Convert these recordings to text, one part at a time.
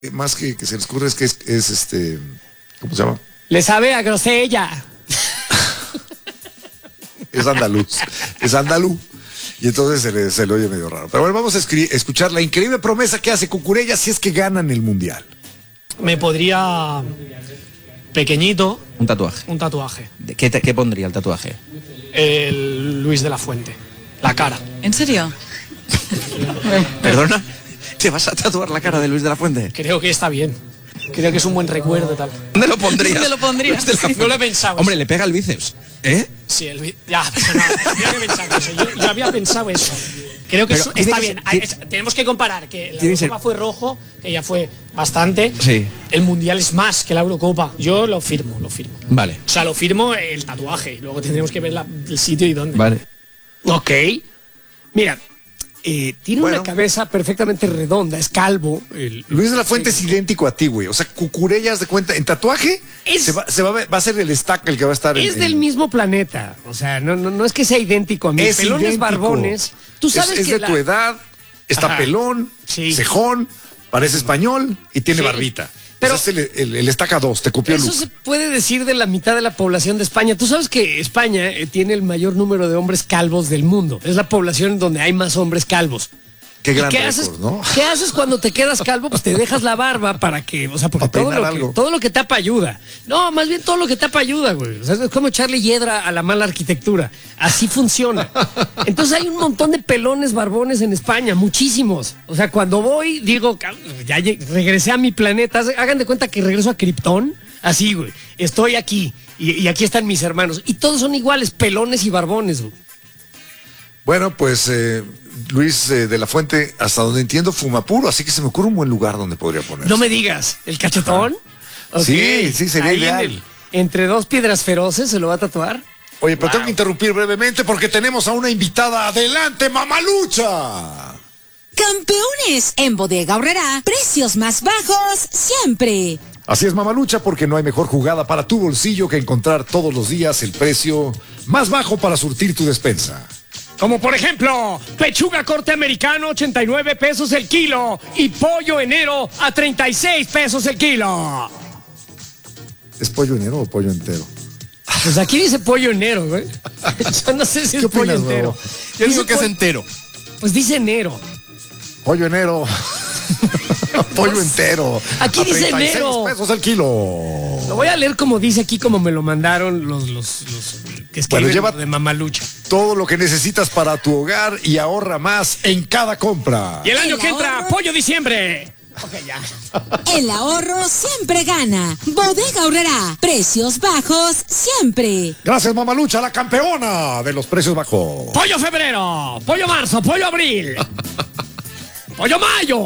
más que se les ocurre es que es ¿cómo se llama? Le sabe a grosella. Es andaluz, es andalú. Y entonces se le oye medio raro. Pero bueno, vamos a escuchar la increíble promesa que hace Cucurella si es que ganan el Mundial. Me podría... pequeñito. Un tatuaje. Un tatuaje. ¿Qué pondría el tatuaje? El Luis de la Fuente. La cara. ¿En serio? ¿Perdona? ¿Te vas a tatuar la cara de Luis de la Fuente? Creo que está bien. Creo que es un buen recuerdo tal. ¿Dónde lo pondrías? ¿Dónde lo pondrías? Sí, no lo he pensado. Hombre, le pega el bíceps. ¿Eh? Sí, ya, pero no, yo había pensado eso. Yo había pensado eso. Creo que eso está bien. Tenemos que comparar que la Eurocopa fue rojo, que ya fue bastante. Sí. El Mundial es más que la Eurocopa. Yo lo firmo. Vale. O sea, lo firmo el tatuaje. Luego tendremos que ver el sitio y dónde. Vale. Ok. Mira, tiene una cabeza perfectamente redonda, es calvo. Luis de la Fuente es idéntico a ti, güey. O sea, Cucurella, haz de cuenta, en tatuaje va a ser el stack el que va a estar es del mismo planeta. O sea, no es que sea idéntico a mí. Es pelones, idéntico. barbones. Tú sabes es que de tu edad, está pelón, cejón, parece español y tiene barbita. Pero es el estaca 2, te copió el Eso se puede decir de la mitad de la población de España. Tú sabes que España tiene el mayor número de hombres calvos del mundo. Es la población donde hay más hombres calvos. Qué gran récord, ¿no? ¿Qué haces cuando te quedas calvo? Pues te dejas la barba para que, o sea, porque todo lo que tapa ayuda. No, más bien todo lo que tapa ayuda, güey. O sea, es como echarle hiedra a la mala arquitectura. Así funciona. Entonces hay un montón de pelones barbones en España, muchísimos. O sea, cuando voy, digo, ya regresé a mi planeta. Hagan de cuenta que regreso a Krypton. Así, güey. Estoy aquí. Y aquí están mis hermanos. Y todos son iguales, pelones y barbones, güey. Bueno, pues Luis de la Fuente, hasta donde entiendo, fuma puro, así que se me ocurre un buen lugar donde podría ponerse. No me digas, ¿el cachetón? Okay. Sí, sería ideal. Entre dos piedras feroces se lo va a tatuar. Oye, pero tengo que interrumpir brevemente porque tenemos a una invitada. ¡Adelante, Mamalucha! Campeones, en Bodega Aurrerá, precios más bajos siempre. Así es, Mamalucha, porque no hay mejor jugada para tu bolsillo que encontrar todos los días el precio más bajo para surtir tu despensa. Como por ejemplo, pechuga corte americano, 89 pesos el kilo. Y pollo enero a 36 pesos el kilo. ¿Es pollo enero o pollo entero? Pues aquí dice pollo enero, güey. Yo no sé si es pollo entero. Yo digo que es entero. Pues dice enero. Pollo enero. Pollo entero. Aquí dice enero. Pesos el kilo. Lo voy a leer como dice aquí, como me lo mandaron los que escriben lleva de Mamalucha. Todo lo que necesitas para tu hogar y ahorra más en cada compra. Y el año que entra, pollo diciembre. Ok, ya. El ahorro siempre gana. Bodega Aurrerá, precios bajos siempre. Gracias, Mamalucha, la campeona de los precios bajos. Pollo febrero, pollo marzo, pollo abril. Pollo mayo.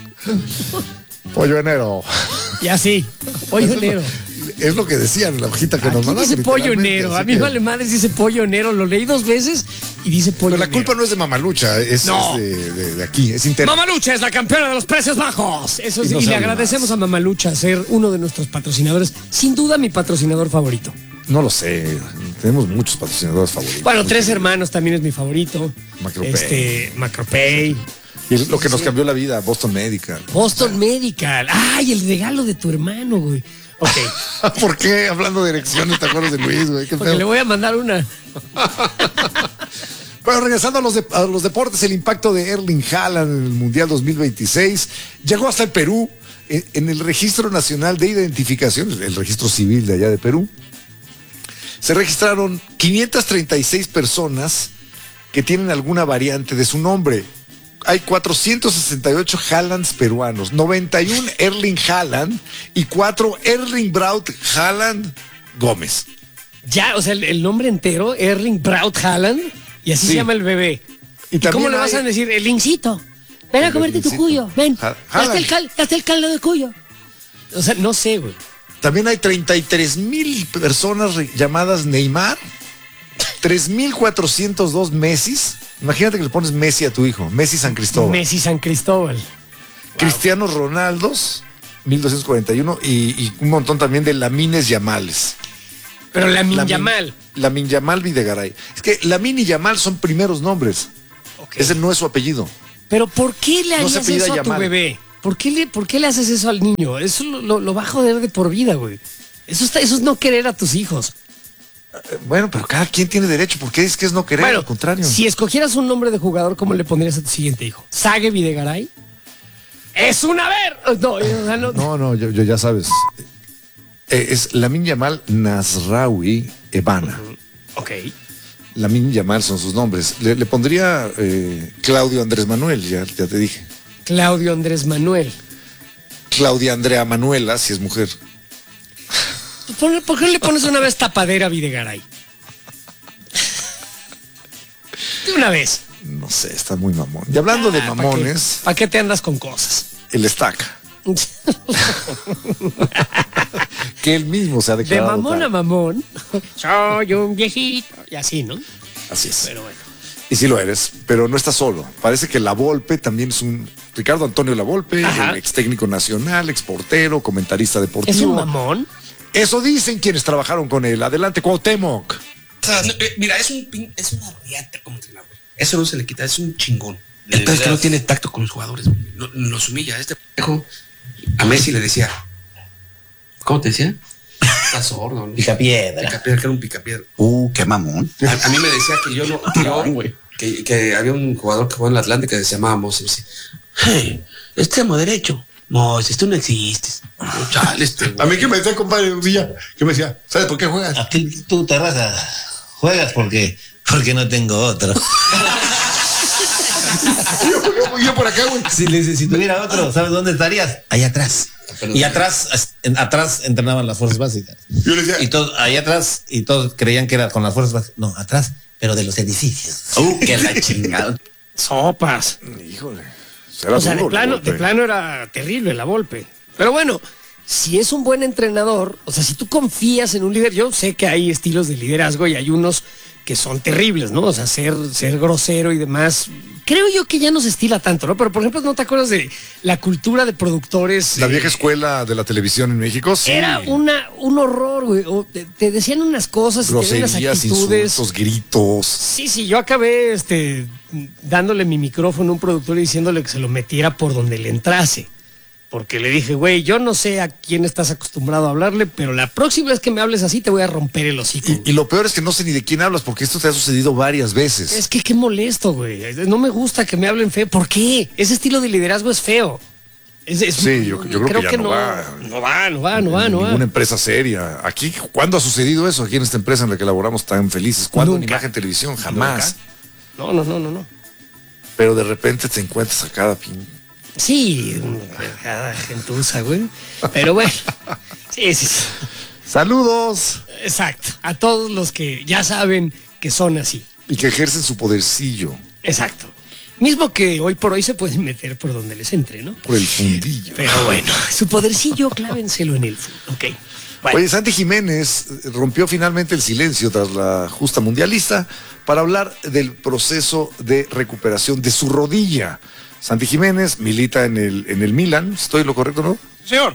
Pollo enero. Y así, pollo enero. Es lo que decían en la hojita que nos mandaron. Dice pollo enero. A mí vale madre, dice pollo enero. Lo leí 2 veces y dice pollo Pero la enero. culpa no es de Mamalucha, es de aquí, es interna. Mamalucha es la campeona de los precios bajos. Eso sí, no y le agradecemos a Mamalucha ser uno de nuestros patrocinadores. Sin duda mi patrocinador favorito. No lo sé, tenemos muchos patrocinadores favoritos. Bueno, Tres Hermanos también es mi favorito. Macropay. Macropay. Y lo que nos cambió la vida, Boston Medical. Boston Medical. Ay, el regalo de tu hermano, güey. Ok. ¿Por qué? Hablando de elecciones, ¿te acuerdas de Luis, güey? Porque le voy a mandar una. Bueno, regresando a los deportes, el impacto de Erling Haaland en el Mundial 2026 llegó hasta el Perú, en el Registro Nacional de Identificación, el registro civil de allá de Perú. Se registraron 536 personas que tienen alguna variante de su nombre. Hay 468 Haalands peruanos, 91 Erling Haaland y 4 Erling Braut Haaland Gómez. Ya, o sea, el nombre entero, Erling Braut Haaland, y así se llama el bebé. ¿Y cómo le vas a decir? El lincito. Ven a comerte tu cuyo, ven. Hazte el caldo de cuyo. O sea, no sé, güey. También hay 33,000 personas llamadas Neymar, 3,402 Messis. Imagínate que le pones Messi a tu hijo, Messi San Cristóbal. Messi San Cristóbal. Cristianos Ronaldos, 1,241, y un montón también de Lamines Yamales. Pero Lamine Yamal. Lamine Yamal Videgaray. Es que Lamine y Yamal son primeros nombres. Okay. Ese no es su apellido. Pero ¿por qué le harías eso a tu bebé? ¿por qué le haces eso al niño? Eso lo va a joder de por vida, güey. Eso es no querer a tus hijos. Bueno, pero cada quien tiene derecho. ¿Por qué dices que es no querer? Bueno, al contrario. Si escogieras un nombre de jugador, ¿cómo le pondrías a tu siguiente hijo? ¿Sague Videgaray? ¡Es una ver! No, yo ya sabes. Es Lamine Yamal Nasraoui Evana. Ok. Lamine Yamal son sus nombres. Le pondría Claudio Andrés Manuel, ya te dije. Claudio Andrés Manuel. Claudia Andrea Manuela, si es mujer. ¿Por qué no le pones una vez tapadera a Videgaray? De una vez. No sé, está muy mamón. Y hablando de mamones... ¿Para qué te andas con cosas? El estaca. Que él mismo se ha declarado. De mamón a mamón. Soy un viejito. Y así, ¿no? Así es. Pero bueno. Y sí lo eres, pero no estás solo. Parece que Lavolpe también es un... Ricardo Antonio Lavolpe, el ex técnico nacional, ex portero, comentarista deportivo. ¿Es un mamón? Eso dicen quienes trabajaron con él. Adelante, Cuauhtémoc. O sea, mira, es una riata como entrenador. Eso no se le quita, es un chingón. El peor es que no tiene tacto con los jugadores. Los humilla. Este pendejo a Messi le decía, ¿cómo te decía? Estás sordo, ¿no? Picapiedra. Picapiedra, que era un picapiedra. Qué mamón. A mí me decía que yo no, que había un jugador que jugó en el Atlante que se llamaba Moses. Hey, extremo derecho. Moses, tú no existes. A mí que me decía, compadre, un día, que me decía, ¿sabes por qué juegas? Aquí tú, Terraza, juegas porque no tengo otro. yo por acá, güey. Si tuviera otro, ¿sabes dónde estarías? Allá atrás. Y atrás entrenaban las fuerzas básicas. Yo le decía, y allá atrás, y todos creían que era con las fuerzas básicas. No, atrás, pero de los edificios. Que la chingada. Sopas. Híjole. O sea, de plano era terrible la Volpe. Pero bueno, si es un buen entrenador, o sea, si tú confías en un líder, yo sé que hay estilos de liderazgo y hay unos que son terribles, ¿no? O sea, ser grosero y demás. Creo yo que ya no se estila tanto, ¿no? Pero, por ejemplo, ¿no te acuerdas de la cultura de productores? La vieja escuela de la televisión en México, sí. Era un horror, güey. Te decían unas cosas, groserías, te unas actitudes. insultos, gritos. Sí, yo acabé dándole mi micrófono a un productor y diciéndole que se lo metiera por donde le entrase. Porque le dije, güey, yo no sé a quién estás acostumbrado a hablarle, pero la próxima vez que me hables así te voy a romper el hocico. Y lo peor es que no sé ni de quién hablas, porque esto te ha sucedido varias veces. Es que qué molesto, güey. No me gusta que me hablen feo. ¿Por qué? Ese estilo de liderazgo es feo. Sí, yo creo que ya no va. No va. Ninguna empresa seria. Aquí, ¿cuándo ha sucedido eso? Aquí en esta empresa en la que laboramos tan felices. ¿Cuándo en imagen televisión? Jamás. ¿Nunca? No. Pero de repente te encuentras a cada pin. Sí, cada gentuza, güey. Pero bueno, sí. ¡Saludos! Exacto. A todos los que ya saben que son así. Y que ejercen su podercillo. Exacto. Mismo que hoy por hoy se pueden meter por donde les entre, ¿no? Por el fundillo. Pero bueno, su podercillo clávenselo en el fondo. Ok. Bueno. Oye, Santi Jiménez rompió finalmente el silencio tras la justa mundialista para hablar del proceso de recuperación de su rodilla. Santi Jiménez milita en el Milan, ¿estoy en lo correcto, no? Señor.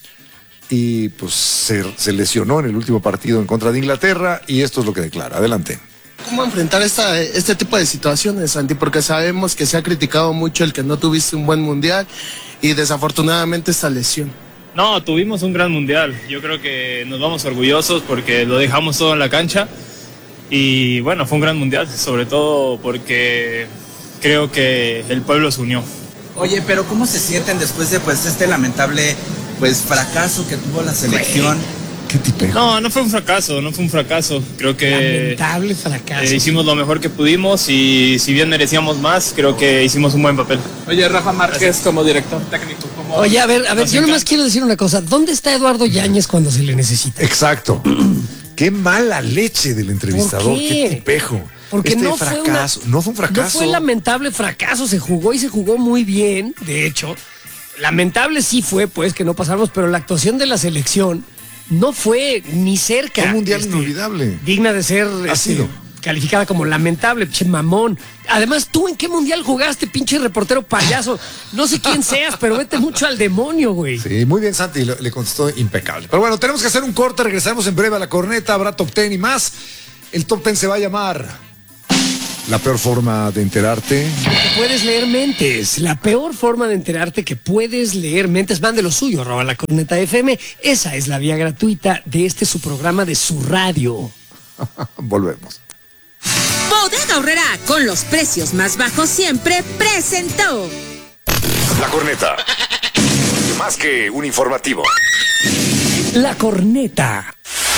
Y pues se lesionó en el último partido en contra de Inglaterra y esto es lo que declara. Adelante. ¿Cómo enfrentar este tipo de situaciones, Santi? Porque sabemos que se ha criticado mucho el que no tuviste un buen mundial y desafortunadamente esta lesión. No, tuvimos un gran mundial. Yo creo que nos vamos orgullosos porque lo dejamos todo en la cancha y bueno, fue un gran mundial, sobre todo porque creo que el pueblo se unió. Oye, pero ¿cómo se sienten después de este lamentable fracaso que tuvo la selección? ¿Qué tipejo? No fue un fracaso. Creo que lamentable fracaso. Hicimos lo mejor que pudimos y si bien merecíamos más, creo que hicimos un buen papel. Oye, Rafa Márquez como director técnico. Oye, a ver, yo nomás quiero decir una cosa. ¿Dónde está Eduardo Yáñez cuando se le necesita? Exacto. Qué mala leche del entrevistador. ¿Qué tipejo? Porque no fue un fracaso. No fue lamentable fracaso, se jugó muy bien, de hecho. Lamentable sí fue, pues, que no pasamos, pero la actuación de la selección no fue ni cerca. Un mundial inolvidable. Digna de ser calificada como lamentable, pinche mamón. Además, ¿tú en qué mundial jugaste, pinche reportero payaso? No sé quién seas, pero vete mucho al demonio, güey. Sí, muy bien, Santi, le contestó impecable. Pero bueno, tenemos que hacer un corte, regresaremos en breve a la corneta, habrá top 10 y más. El top 10 se va a llamar La peor forma de enterarte. Que puedes leer mentes. La peor forma de enterarte que puedes leer mentes. Mande lo suyo, @lacorneta.fm. Esa es la vía gratuita de su programa de su radio. Volvemos. Bodega Aurrerá, con los precios más bajos siempre, presentó La Corneta. Más que un informativo. La Corneta.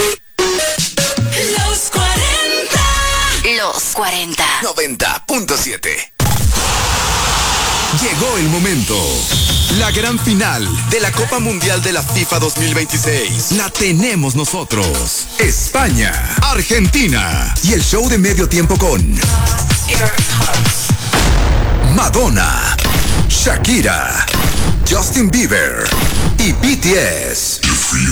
Los 40. Los 40. 90.7. Llegó el momento. La gran final de la Copa Mundial de la FIFA 2026 la tenemos nosotros. España, Argentina y el show de medio tiempo con Madonna, Shakira, Justin Bieber y BTS.